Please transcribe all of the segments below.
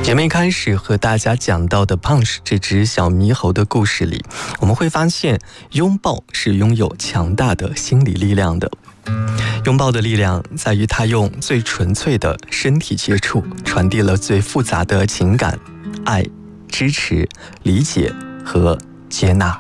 节目一开始和大家讲到的胖氏这只小猕猴的故事里，我们会发现拥抱是拥有强大的心理力量的。拥抱的力量在于它用最纯粹的身体接触传递了最复杂的情感、爱、支持、理解和接纳。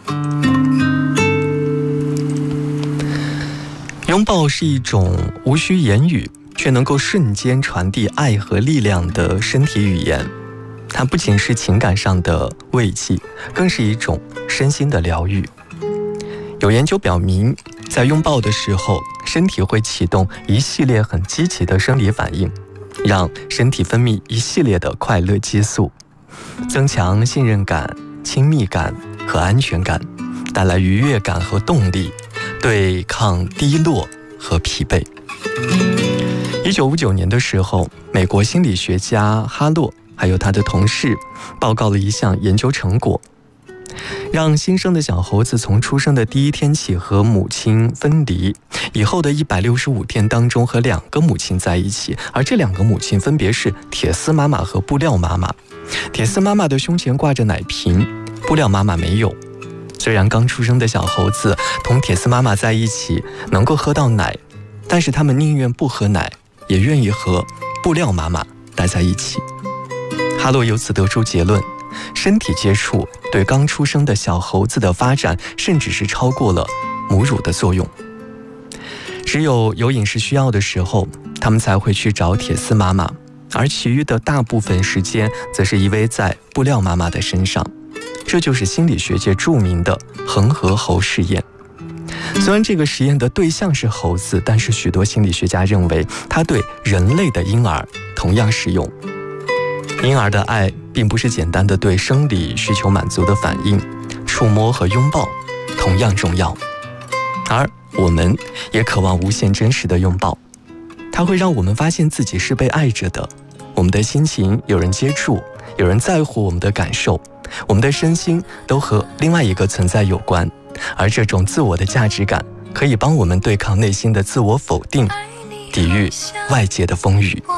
拥抱是一种无需言语却能够瞬间传递爱和力量的身体语言，它不仅是情感上的慰藉，更是一种身心的疗愈。有研究表明，在拥抱的时候，身体会启动一系列很积极的生理反应，让身体分泌一系列的快乐激素，增强信任感、亲密感和安全感，带来愉悦感和动力，对抗低落和疲惫。1959年的时候，美国心理学家哈洛还有他的同事报告了一项研究成果，让新生的小猴子从出生的第一天起和母亲分离，以后的165天当中和2个母亲在一起，而这2个母亲分别是铁丝妈妈和布料妈妈。铁丝妈妈的胸前挂着奶瓶，布料妈妈没有。虽然刚出生的小猴子同铁丝妈妈在一起能够喝到奶，但是他们宁愿不喝奶，也愿意和布料妈妈待在一起。哈洛由此得出结论，身体接触对刚出生的小猴子的发展甚至是超过了母乳的作用。只有饮食需要的时候，他们才会去找铁丝妈妈，而其余的大部分时间则是依偎在布料妈妈的身上。这就是心理学界著名的恒河猴实验。虽然这个实验的对象是猴子，但是许多心理学家认为它对人类的婴儿同样适用。婴儿的爱并不是简单的对生理需求满足的反应，触摸和拥抱同样重要。而我们也渴望无限真实的拥抱，它会让我们发现自己是被爱着的，我们的心情有人接住，有人在乎我们的感受，我们的身心都和另外一个存在有关。而这种自我的价值感可以帮我们对抗内心的自我否定，抵御外界的风雨。